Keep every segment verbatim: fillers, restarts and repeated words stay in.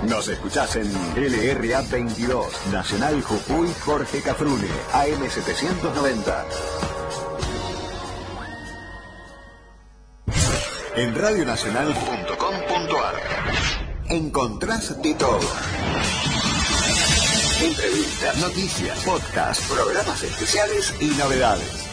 Nos escuchás en L R A veintidós, Nacional Jujuy Jorge Cafrune, A M setecientos noventa. En radionacional punto com punto a r encontrás de todo. Entrevistas, noticias, podcasts, programas especiales y novedades.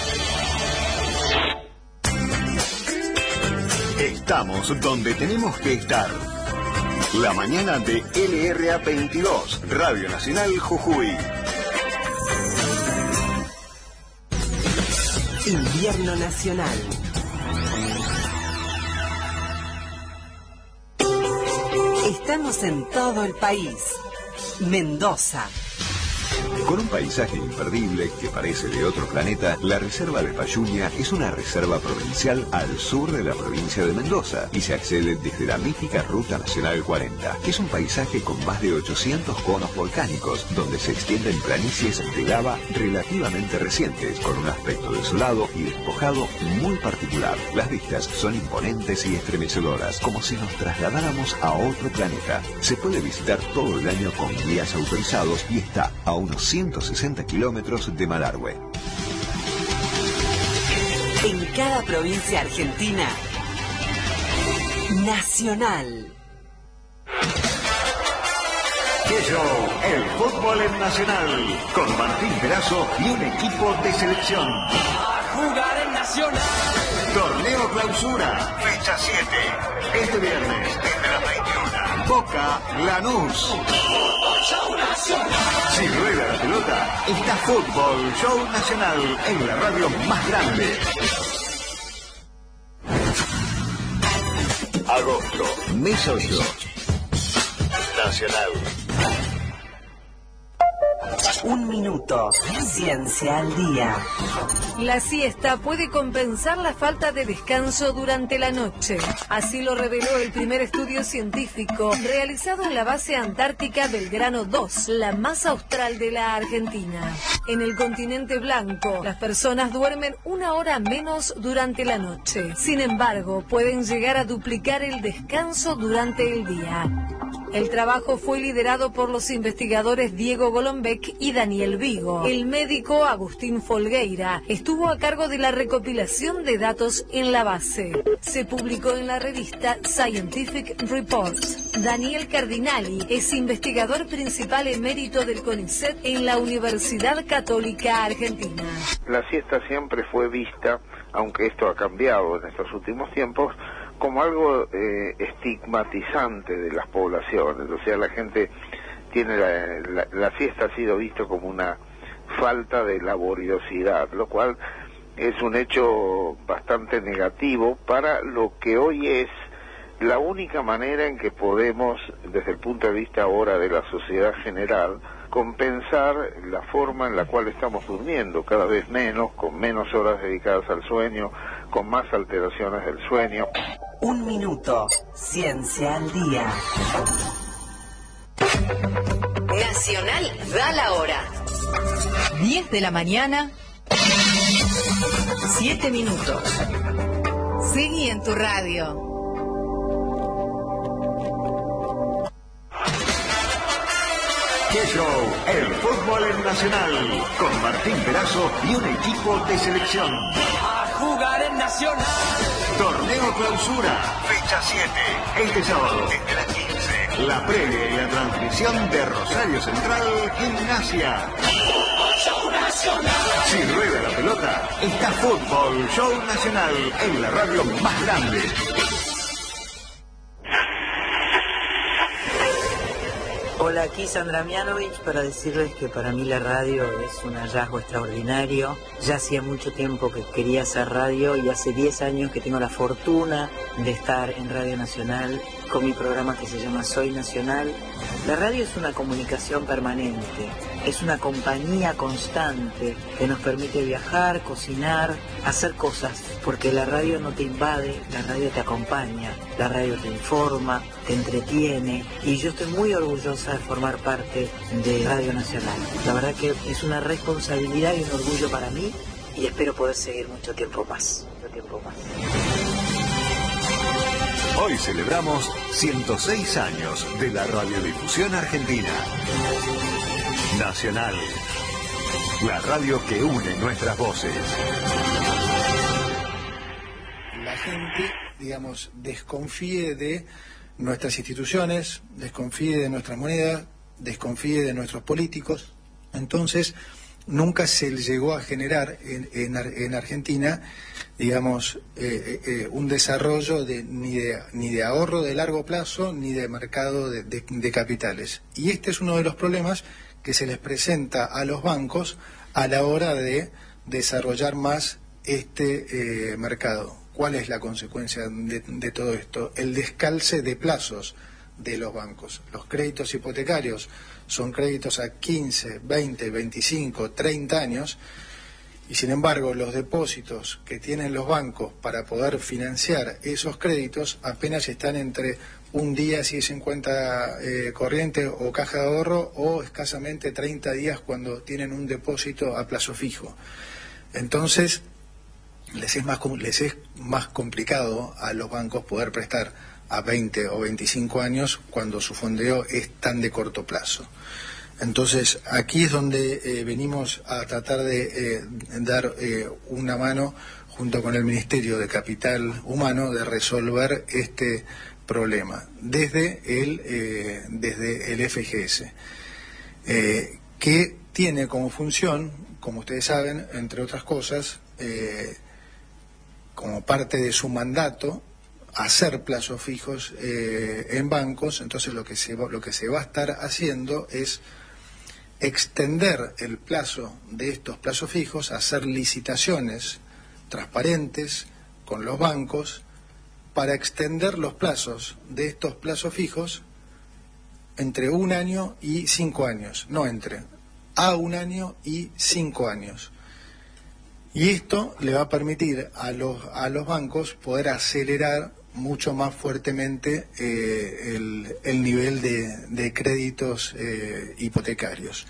Estamos donde tenemos que estar. La mañana de L R A veintidós, Radio Nacional Jujuy. Invierno Nacional. Estamos en todo el país. Mendoza. Con un paisaje imperdible que parece de otro planeta, la Reserva de Payunia es una reserva provincial al sur de la provincia de Mendoza y se accede desde la mítica Ruta Nacional cuarenta, que es un paisaje con más de ochocientos conos volcánicos, donde se extienden planicies de lava relativamente recientes, con un aspecto desolado y despojado muy particular. Las vistas son imponentes y estremecedoras, como si nos trasladáramos a otro planeta. Se puede visitar todo el año con guías autorizados y está a unos ciento sesenta kilómetros de Malargüe. En cada provincia argentina, Nacional. ¡Qué show! El fútbol en Nacional, con Martín Perazo y un equipo de selección. ¡A jugar en Nacional! Torneo Clausura, fecha siete. Este viernes, desde las veintiuna. Boca Lanús. ¡Show Nacional! Si rueda la pelota, está Fútbol Show Nacional en la radio más grande. Agosto, mes ocho. Nacional. Un minuto. Ciencia al día. La siesta puede compensar la falta de descanso durante la noche. Así lo reveló el primer estudio científico realizado en la base antártica Belgrano dos, la más austral de la Argentina. En el continente blanco, las personas duermen una hora menos durante la noche. Sin embargo, pueden llegar a duplicar el descanso durante el día. El trabajo fue liderado por los investigadores Diego Golombek y Daniel Vigo. El médico Agustín Folgueira estuvo a cargo de la recopilación de datos en la base. Se publicó en la revista Scientific Reports. Daniel Cardinali es investigador principal emérito del CONICET en la Universidad Católica Argentina. La siesta siempre fue vista, aunque esto ha cambiado en estos últimos tiempos, como algo eh, estigmatizante de las poblaciones. O sea, la gente tiene la, la, la siesta ha sido visto como una falta de laboriosidad, lo cual es un hecho bastante negativo para lo que hoy es la única manera en que podemos, desde el punto de vista ahora de la sociedad general, compensar la forma en la cual estamos durmiendo, cada vez menos, con menos horas dedicadas al sueño, con más alteraciones del sueño. Un minuto. Ciencia al día. Nacional da la hora. diez de la mañana, siete minutos. Seguí en tu radio. ¡Qué show! El fútbol en Nacional, con Martín Perazo y un equipo de selección. ¡A jugar en Nacional! Torneo Clausura, fecha siete. Este sábado, desde las quince. La previa y la transmisión de Rosario Central Gimnasia. ¡Show Nacional! Si rueda la pelota, está Fútbol Show Nacional en la radio más grande. Hola, aquí Sandra Mianovich para decirles que para mí la radio es un hallazgo extraordinario. Ya hacía mucho tiempo que quería hacer radio y hace diez años que tengo la fortuna de estar en Radio Nacional con mi programa que se llama Soy Nacional. La radio es una comunicación permanente, es una compañía constante que nos permite viajar, cocinar, hacer cosas, porque la radio no te invade, la radio te acompaña, la radio te informa, te entretiene, y yo estoy muy orgullosa de formar parte de Radio Nacional. La verdad que es una responsabilidad y un orgullo para mí, y espero poder seguir mucho tiempo más, mucho tiempo más. Hoy celebramos ciento seis años de la radiodifusión argentina. Nacional, la radio que une nuestras voces. La gente, digamos, desconfíe de nuestras instituciones, desconfíe de nuestras monedas, desconfíe de nuestros políticos. Entonces, nunca se llegó a generar en, en, en Argentina, digamos, eh, eh, un desarrollo de, ni, de, ni de ahorro de largo plazo, ni de mercado de, de, de capitales. Y este es uno de los problemas que se les presenta a los bancos a la hora de desarrollar más este eh, mercado. ¿Cuál es la consecuencia de, de todo esto? El descalce de plazos de los bancos. Los créditos hipotecarios son créditos a quince, veinte, veinticinco, treinta años, y sin embargo los depósitos que tienen los bancos para poder financiar esos créditos apenas están entre un día si es en cuenta eh, corriente o caja de ahorro, o escasamente treinta días cuando tienen un depósito a plazo fijo. Entonces les es más, les es más complicado a los bancos poder prestar a veinte o veinticinco años cuando su fondeo es tan de corto plazo. Entonces aquí es donde eh, venimos a tratar de eh, dar eh, una mano junto con el Ministerio de Capital Humano de resolver este problema desde el, eh, desde el F G S, eh, que tiene como función, como ustedes saben, entre otras cosas, eh, como parte de su mandato, hacer plazos fijos eh, en bancos. Entonces lo que se va, lo que se va a estar haciendo es extender el plazo de estos plazos fijos, hacer licitaciones transparentes con los bancos para extender los plazos de estos plazos fijos entre un año y cinco años, no entre a un año y cinco años. Y esto le va a permitir a los, a los bancos poder acelerar mucho más fuertemente eh, el, el nivel de, de créditos eh, hipotecarios.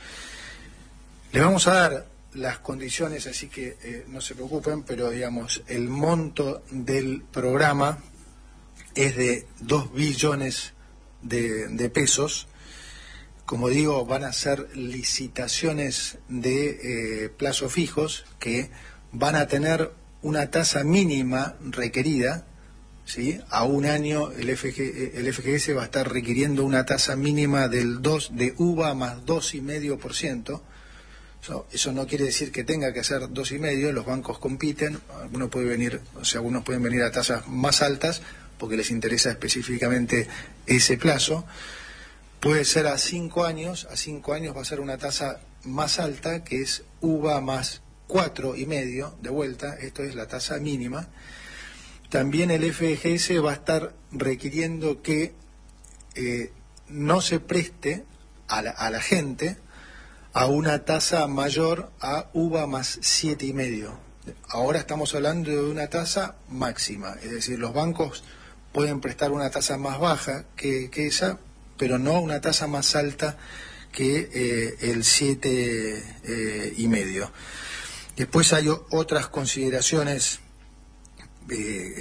Le vamos a dar las condiciones, así que eh, no se preocupen, pero digamos, el monto del programa es de dos billones de, de pesos. Como digo, van a ser licitaciones de eh, plazos fijos que van a tener una tasa mínima requerida, ¿sí? A un año el, F G, el F G S va a estar requiriendo una tasa mínima del dos de U V A más dos coma cinco por ciento. Eso, eso no quiere decir que tenga que ser dos coma cinco, los bancos compiten, algunos pueden venir, o sea, algunos pueden venir a tasas más altas porque les interesa específicamente ese plazo. Puede ser a cinco años, a cinco años va a ser una tasa más alta, que es U V A más cuatro y medio de vuelta, esto es la tasa mínima. También el F G S va a estar requiriendo que eh, no se preste a la, a la gente a una tasa mayor a U V A más siete y medio. Ahora estamos hablando de una tasa máxima, es decir, los bancos pueden prestar una tasa más baja que, que esa, pero no una tasa más alta que eh, el siete eh, y medio. Después hay otras consideraciones eh,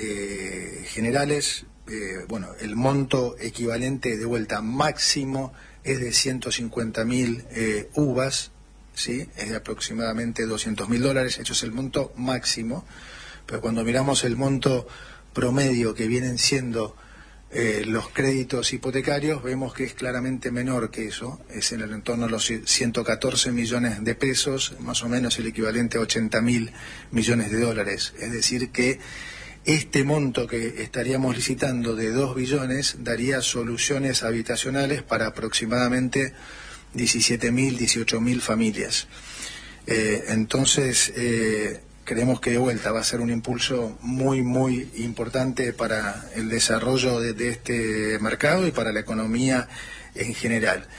eh, generales. Eh, bueno, el monto equivalente de vuelta máximo es de ciento cincuenta mil eh, U V As, ¿sí? Es de aproximadamente doscientos mil dólares. Eso es el monto máximo. Pero cuando miramos el monto promedio que vienen siendo Eh, los créditos hipotecarios, vemos que es claramente menor que eso, es en el entorno de los ciento catorce millones de pesos, más o menos el equivalente a ochenta mil millones de dólares. Es decir que este monto que estaríamos licitando de dos billones daría soluciones habitacionales para aproximadamente diecisiete mil, dieciocho mil familias. Eh, entonces, eh, creemos que de vuelta va a ser un impulso muy, muy importante para el desarrollo de, de este mercado y para la economía en general.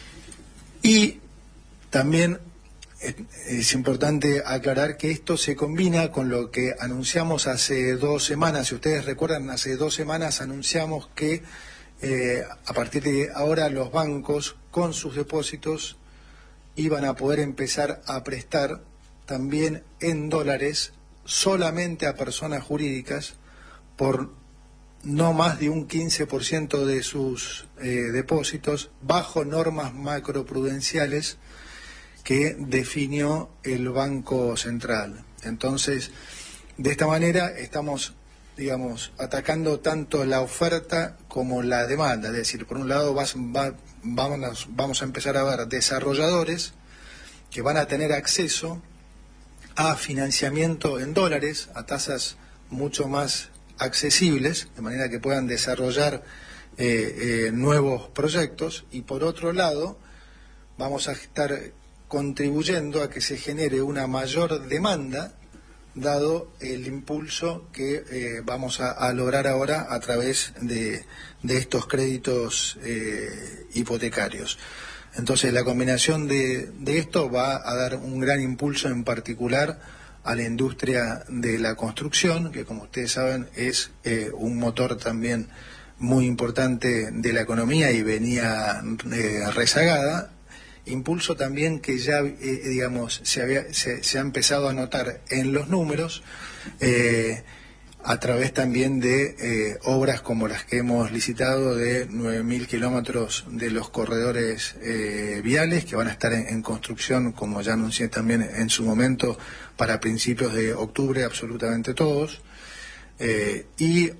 Y también es importante aclarar que esto se combina con lo que anunciamos hace dos semanas. Si ustedes recuerdan, hace dos semanas anunciamos que eh, a partir de ahora los bancos con sus depósitos iban a poder empezar a prestar también en dólares solamente a personas jurídicas por no más de un quince por ciento de sus eh, depósitos bajo normas macroprudenciales que definió el Banco Central. Entonces, de esta manera estamos, digamos, atacando tanto la oferta como la demanda. Es decir, por un lado vas, va, vamos, vamos a empezar a ver desarrolladores que van a tener acceso a financiamiento en dólares a tasas mucho más accesibles, de manera que puedan desarrollar eh, eh, nuevos proyectos, y por otro lado vamos a estar contribuyendo a que se genere una mayor demanda, dado el impulso que eh, vamos a, a lograr ahora a través de, de estos créditos eh, hipotecarios. Entonces, la combinación de, de esto va a dar un gran impulso, en particular a la industria de la construcción, que, como ustedes saben, es eh, un motor también muy importante de la economía y venía eh, rezagada. Impulso también que ya, eh, digamos, se, había, se, se ha empezado a notar en los números, eh, a través también de eh, obras como las que hemos licitado de nueve mil kilómetros de los corredores eh, viales, que van a estar en, en construcción, como ya anuncié también en su momento, para principios de octubre, absolutamente todos, eh, y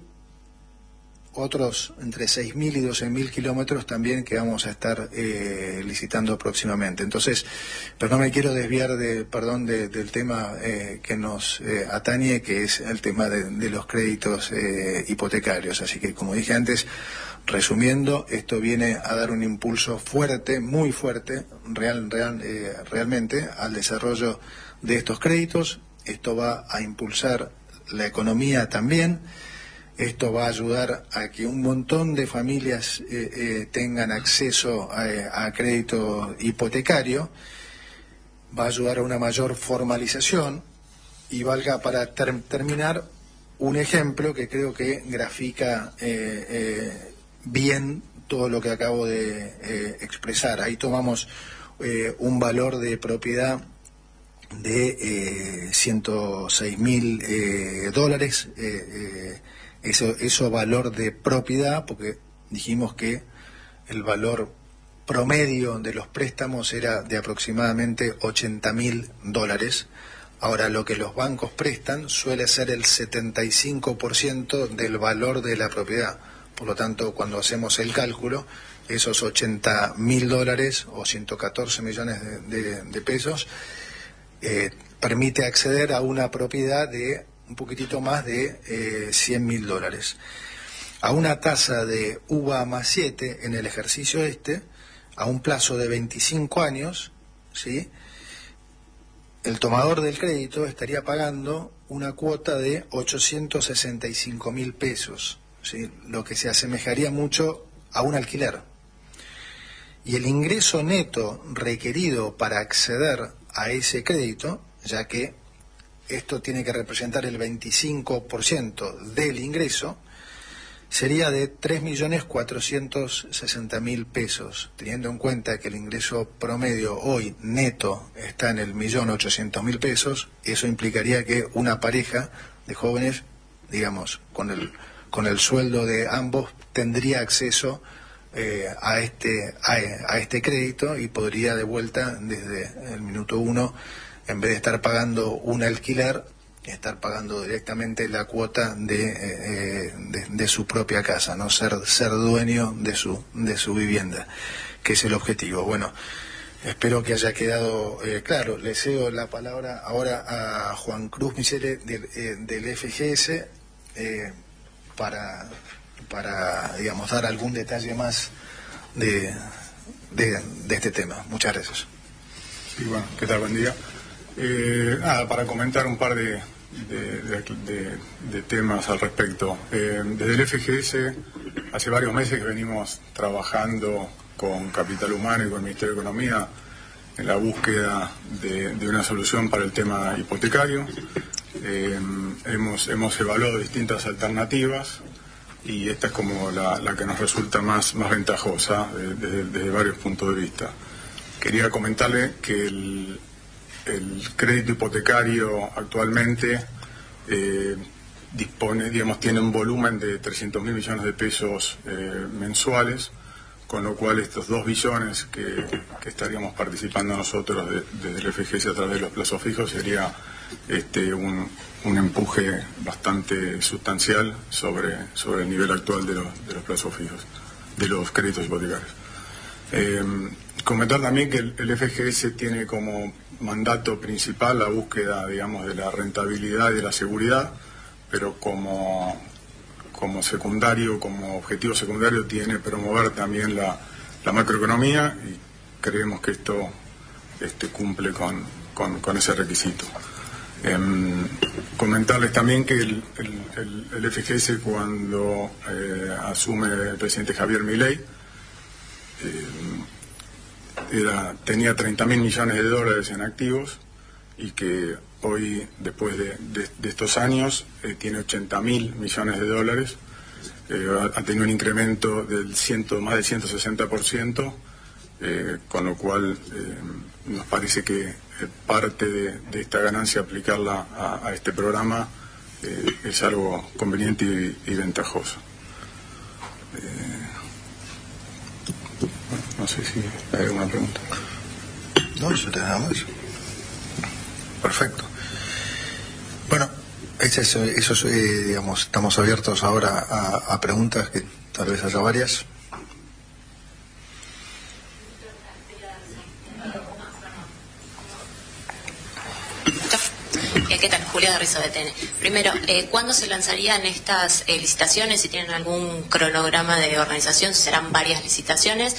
otros entre seis mil y doce mil kilómetros también que vamos a estar eh, licitando próximamente. Entonces, pero no me quiero desviar de, perdón, de, del tema eh, que nos eh, atañe, que es el tema de, de los créditos eh, hipotecarios. Así que, como dije antes, resumiendo, esto viene a dar un impulso fuerte, muy fuerte, real, real, eh, realmente, al desarrollo de estos créditos. Esto va a impulsar la economía también. Esto va a ayudar a que un montón de familias eh, eh, tengan acceso a, a crédito hipotecario, va a ayudar a una mayor formalización, y valga para ter terminar un ejemplo que creo que grafica eh, eh, bien todo lo que acabo de eh, expresar. Ahí tomamos eh, un valor de propiedad de eh, ciento seis mil eh, dólares, eh, eh, Eso, eso valor de propiedad, porque dijimos que el valor promedio de los préstamos era de aproximadamente ochenta mil dólares. Ahora, lo que los bancos prestan suele ser el setenta y cinco por ciento del valor de la propiedad. Por lo tanto, cuando hacemos el cálculo, esos ochenta mil dólares o ciento catorce millones de, de, de pesos eh, permite acceder a una propiedad de un poquitito más de eh, cien mil dólares. A una tasa de U V A más siete en el ejercicio este, a un plazo de veinticinco años, ¿sí?, el tomador del crédito estaría pagando una cuota de ochocientos sesenta y cinco mil pesos, ¿sí?, lo que se asemejaría mucho a un alquiler. Y el ingreso neto requerido para acceder a ese crédito, ya que esto tiene que representar el veinticinco por ciento del ingreso, sería de tres millones cuatrocientos sesenta mil pesos, teniendo en cuenta que el ingreso promedio hoy neto está en el millón ochocientos mil pesos. Eso implicaría que una pareja de jóvenes, digamos, con el, con el sueldo de ambos, tendría acceso eh, a, este, a, a este crédito, y podría de vuelta desde el minuto uno, en vez de estar pagando un alquiler, estar pagando directamente la cuota de, eh, de, de su propia casa, no ser ser dueño de su de su vivienda, que es el objetivo. Bueno, espero que haya quedado eh, claro. Le cedo la palabra ahora a Juan Cruz Misere del, eh, del F G S eh, para para digamos dar algún detalle más de, de, de este tema. Muchas gracias. Sí, bueno, ¿qué tal? Buen día. Eh, nada, para comentar un par de, de, de, de, de temas al respecto. Eh, desde el F G S, hace varios meses que venimos trabajando con Capital Humano y con el Ministerio de Economía en la búsqueda de, de una solución para el tema hipotecario. Eh, hemos, hemos evaluado distintas alternativas, y esta es como la, la que nos resulta más, más ventajosa desde, desde varios puntos de vista. Quería comentarle que el El crédito hipotecario actualmente eh, dispone, digamos, tiene un volumen de trescientos mil millones de pesos eh, mensuales, con lo cual estos dos billones que, que estaríamos participando nosotros de, desde el F G S a través de los plazos fijos sería este, un, un empuje bastante sustancial sobre, sobre el nivel actual de los, de los plazos fijos, de los créditos hipotecarios. Eh, comentar también que el, el F G S tiene como mandato principal la búsqueda, digamos, de la rentabilidad y de la seguridad, pero como, como secundario, como objetivo secundario tiene promover también la, la macroeconomía, y creemos que esto este, cumple con, con, con ese requisito. Eh, comentarles también que el, el, el, el F G S, cuando eh, asume el presidente Javier Milei, eh, era, tenía treinta mil millones de dólares en activos, y que hoy, después de, de, de estos años, eh, tiene ochenta mil millones de dólares, eh, ha tenido un incremento del ciento, más del ciento sesenta por ciento, eh, con lo cual eh, nos parece que eh, parte de, de esta ganancia, aplicarla a, a este programa, eh, es algo conveniente y, y ventajoso. Eh, bueno, no sé si hay alguna pregunta. No, yo te nada más. Perfecto. Bueno, eso, es, eso es, eh, digamos, estamos abiertos ahora a, a preguntas, que tal vez haya varias. Eh, ¿Qué tal? Julia de Rizzo de T N. Primero, eh, ¿cuándo se lanzarían estas eh, licitaciones? Si tienen algún cronograma de organización, serán varias licitaciones.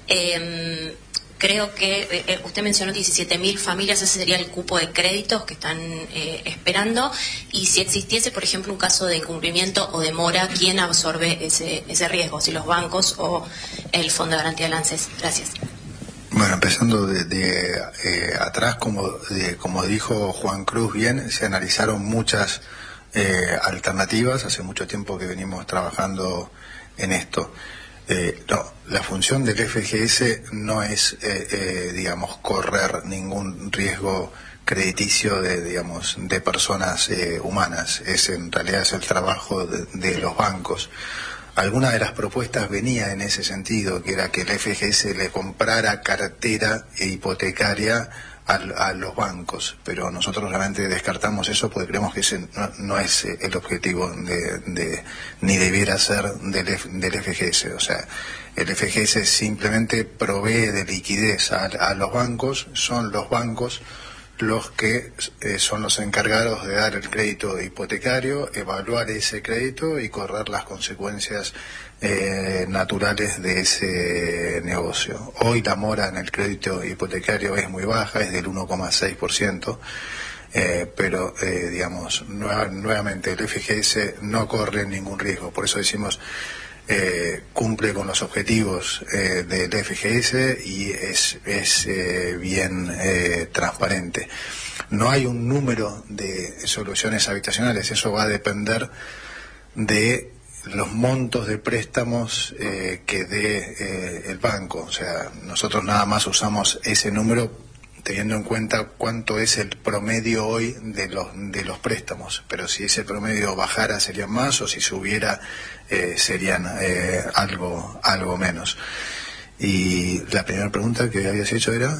Eh, Creo que eh, usted mencionó diecisiete mil familias, ese sería el cupo de créditos que están eh, esperando. Y si existiese, por ejemplo, un caso de incumplimiento o demora, ¿quién absorbe ese, ese riesgo? ¿Si los bancos o el Fondo de Garantía de ANSES? Gracias. Bueno, empezando de, de eh, atrás, como, de, como dijo Juan Cruz bien, se analizaron muchas eh, alternativas. Hace mucho tiempo que venimos trabajando en esto. Eh, no, la función del F G S no es, eh, eh, digamos, correr ningún riesgo crediticio de, digamos, de personas eh, humanas. Es, en realidad, es el trabajo de, de los bancos. Alguna de las propuestas venía en ese sentido, que era que el F G S le comprara cartera hipotecaria a, a los bancos, pero nosotros realmente descartamos eso porque creemos que ese no, no es el objetivo de, de ni debiera ser del, F, del F G S. O sea, el F G S simplemente provee de liquidez a, a los bancos, son los bancos los que eh, son los encargados de dar el crédito hipotecario, evaluar ese crédito y correr las consecuencias eh, naturales de ese negocio. Hoy la mora en el crédito hipotecario es muy baja, es del uno coma seis por ciento, eh, pero eh, digamos, nueva, nuevamente el F G S no corre ningún riesgo, por eso decimos Eh, cumple con los objetivos eh, del F G S y es, es eh, bien eh, transparente. No hay un número de soluciones habitacionales, eso va a depender de los montos de préstamos eh, que dé eh, el banco. O sea, nosotros nada más usamos ese número teniendo en cuenta cuánto es el promedio hoy de los de los préstamos, pero si ese promedio bajara serían más, o si subiera eh, serían eh, algo algo menos. Y la primera pregunta que habías hecho era...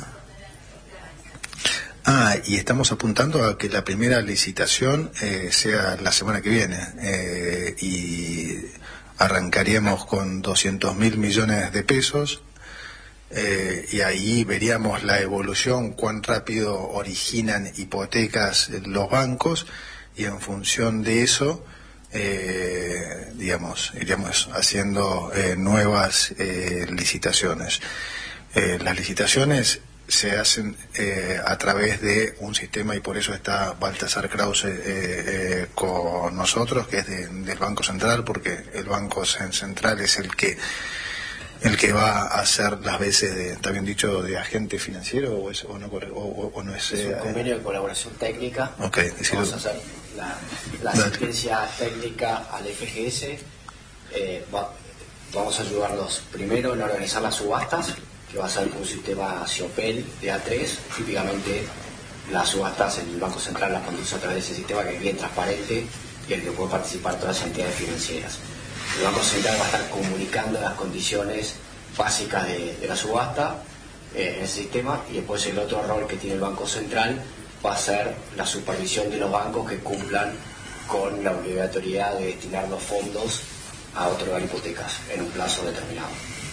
Ah, y estamos apuntando a que la primera licitación eh, sea la semana que viene, eh, y arrancaríamos con doscientos mil millones de pesos. Eh, y ahí veríamos la evolución, cuán rápido originan hipotecas los bancos, y en función de eso eh, digamos iríamos haciendo eh, nuevas eh, licitaciones. Eh, las licitaciones se hacen eh, a través de un sistema, y por eso está Baltasar Krause eh, eh, con nosotros, que es de, del Banco Central, porque el Banco Central es el que el que va a hacer las veces de, ¿está bien dicho?, de agente financiero, o, es, o, no, o, o no es... Es un eh, convenio de colaboración técnica. Okay, vamos a hacer la, la asistencia técnica al F G S. Eh, va, vamos a ayudarlos primero en organizar las subastas, que va a ser con un sistema CIOPEL de A tres. Típicamente las subastas en el Banco Central las conduce a través de ese sistema, que es bien transparente y en el que pueden participar todas las entidades financieras. El Banco Central va a estar comunicando las condiciones básicas de, de la subasta eh, en ese sistema, y después el otro rol que tiene el Banco Central va a ser la supervisión de los bancos que cumplan con la obligatoriedad de destinar los fondos a otorgar hipotecas en un plazo determinado.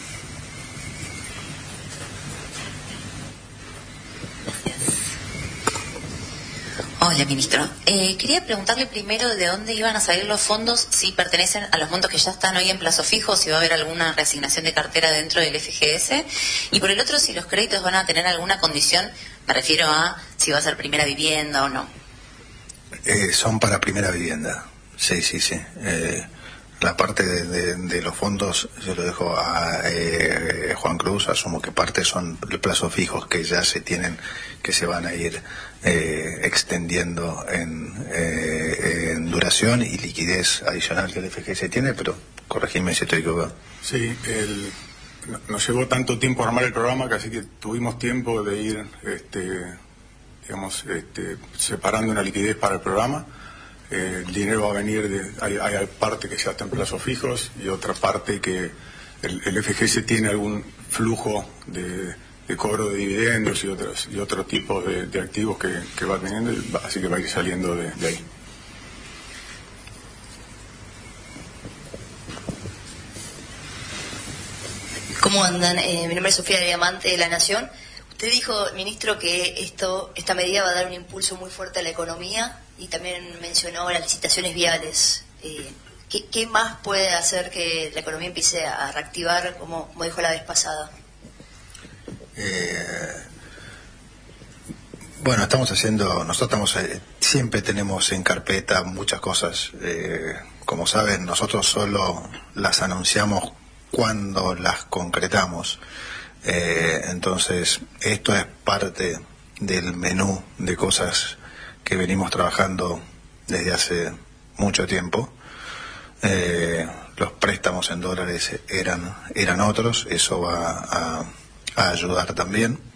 Hola, ministro. Eh, quería preguntarle primero de dónde iban a salir los fondos, si pertenecen a los montos que ya están hoy en plazo fijo, si va a haber alguna reasignación de cartera dentro del F G S, y por el otro, si los créditos van a tener alguna condición, me refiero a si va a ser primera vivienda o no. Eh, son para primera vivienda, sí, sí, sí. Eh, la parte de, de, de los fondos yo lo dejo a eh, Juan Cruz. Asumo que parte son plazos fijos que ya se tienen, que se van a ir eh, extendiendo en, eh, en duración y liquidez adicional que el F G S tiene, pero corregime si estoy equivocado. Sí, el, nos llevó tanto tiempo armar el programa que así que tuvimos tiempo de ir este, digamos, este, separando una liquidez para el programa. Eh, el dinero va a venir de, hay, hay parte que ya está en plazos fijos y otra parte que el, el F G S tiene algún flujo de, de cobro de dividendos y otros y otro tipo de, de activos que, que va teniendo, así que va a ir saliendo de, de ahí. ¿Cómo andan? Eh, mi nombre es Sofía de Diamante, de La Nación. Usted dijo, ministro, que esto esta medida va a dar un impulso muy fuerte a la economía y también mencionó las licitaciones viales. Eh, ¿qué, ¿Qué más puede hacer que la economía empiece a reactivar, como, como dijo la vez pasada? Eh, bueno, estamos haciendo, nosotros estamos, eh, siempre tenemos en carpeta muchas cosas. Eh, como saben, nosotros solo las anunciamos cuando las concretamos. Eh, entonces, esto es parte del menú de cosas que venimos trabajando desde hace mucho tiempo. Eh, los préstamos en dólares eran, eran otros, eso va a, a ayudar también.